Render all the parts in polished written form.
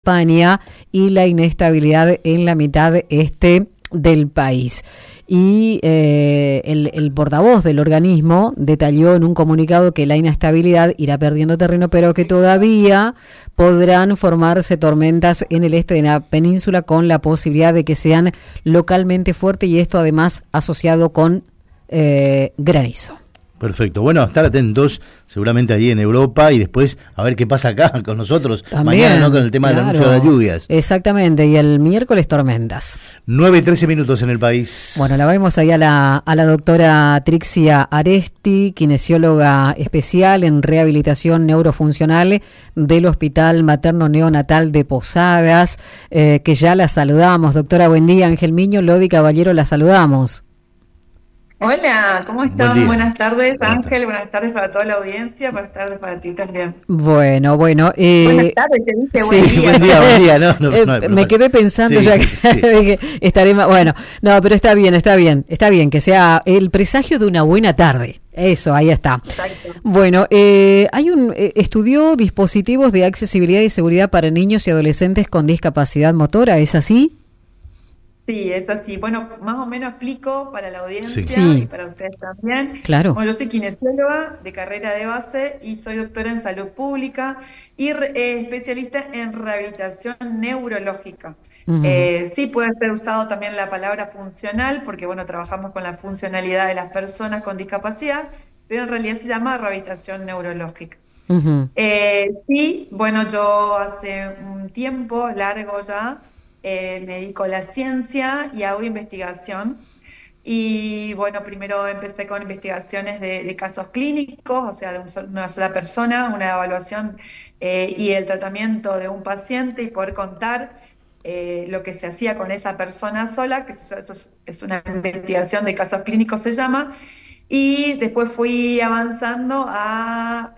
España y la inestabilidad en la mitad este del país. Y el portavoz del organismo detalló en un comunicado que la inestabilidad irá perdiendo terreno, pero que todavía podrán formarse tormentas en el este de la península con la posibilidad de que sean localmente fuertes, y esto además asociado con granizo. Perfecto. Bueno, estar atentos seguramente ahí en Europa y después a ver qué pasa acá con nosotros. También, mañana, ¿no? Con el tema del anuncio de las lluvias. Exactamente, y el miércoles tormentas. 9:13 en el país. Bueno, la vemos ahí a la doctora Trixia Aresti, kinesióloga especial en rehabilitación neurofuncional del Hospital Materno Neonatal de Posadas, que ya la saludamos. Doctora, buen día. Ángel Miño, Lodi Caballero, la saludamos. Hola, ¿cómo están? Buenas tardes, Ángel, buenas tardes para toda la audiencia, buenas tardes para ti también. Bueno. Buenas tardes, te dije sí, buen día. No, me quedé pensando ya que estaré más, bueno, no, pero está bien, que sea el presagio de una buena tarde. Eso, ahí está. Exacto. Bueno, hay estudió dispositivos de accesibilidad y seguridad para niños y adolescentes con discapacidad motora, ¿es así? Sí, es así. Bueno, más o menos explico para la audiencia y para ustedes también. Claro. Bueno, yo soy kinesióloga de carrera de base y soy doctora en salud pública y especialista en rehabilitación neurológica. Sí puede ser usado también la palabra funcional porque, bueno, trabajamos con la funcionalidad de las personas con discapacidad, pero en realidad se llama rehabilitación neurológica. Sí, bueno, yo hace un tiempo largo ya me dedico a la ciencia y hago investigación. Y bueno, primero empecé con investigaciones de casos clínicos, o sea, de una sola persona, una evaluación y el tratamiento de un paciente y poder contar lo que se hacía con esa persona sola, que eso es una investigación de casos clínicos se llama. Y después fui avanzando a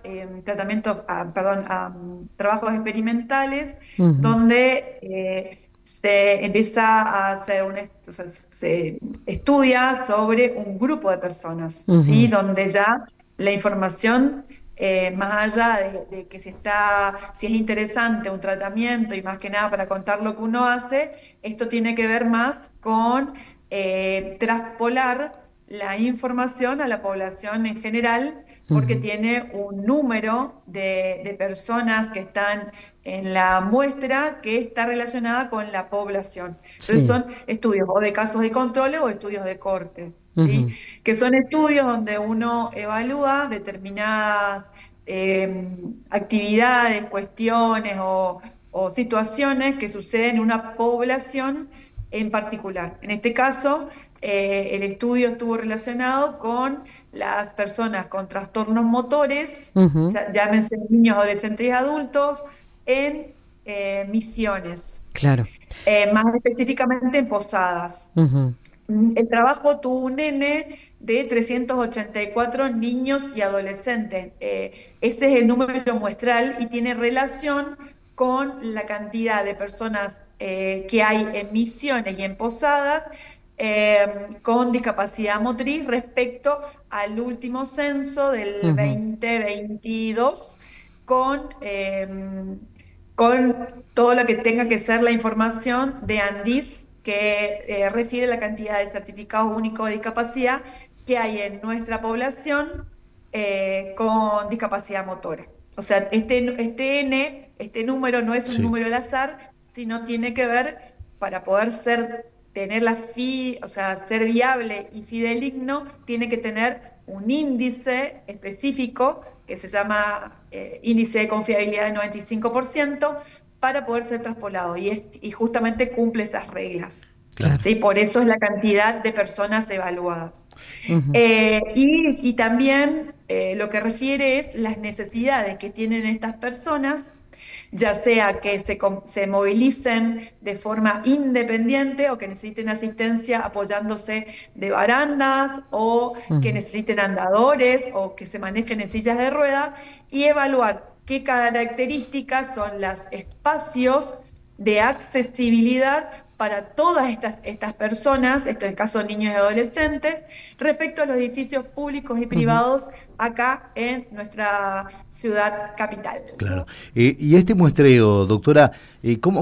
trabajos experimentales, donde se empieza a hacer se estudia sobre un grupo de personas, ¿sí? Donde ya la información, más allá de que si es interesante un tratamiento y más que nada para contar lo que uno hace, esto tiene que ver más con traspolar la información a la población en general, porque tiene un número de personas que están en la muestra que está relacionada con la población. Entonces son estudios o de casos de control o estudios de corte, ¿sí? Que son estudios donde uno evalúa determinadas actividades, cuestiones o situaciones que suceden en una población en particular. En este caso, el estudio estuvo relacionado con las personas con trastornos motores, o sea, llámense niños, adolescentes y adultos, en Misiones. Claro. Más específicamente en Posadas. El trabajo tuvo un nene de 384 niños y adolescentes. Ese es el número muestral y tiene relación con la cantidad de personas que hay en Misiones y en Posadas con discapacidad motriz respecto al último censo del 2022 con todo lo que tenga que ser la información de ANDIS que refiere a la cantidad de certificados únicos de discapacidad que hay en nuestra población con discapacidad motora. O sea, este número no es un número al azar, sino tiene que ver para poder ser viable y fidedigno, tiene que tener un índice específico que se llama índice de confiabilidad del 95% para poder ser traspolado y justamente cumple esas reglas. Claro. ¿Sí? Por eso es la cantidad de personas evaluadas. Y también lo que refiere es las necesidades que tienen estas personas, ya sea que se movilicen de forma independiente o que necesiten asistencia apoyándose de barandas o que necesiten andadores o que se manejen en sillas de ruedas, y evaluar qué características son los espacios de accesibilidad para todas estas personas, esto es el caso de niños y adolescentes, respecto a los edificios públicos y privados acá en nuestra ciudad capital. Claro. Y este muestreo, doctora, ¿cómo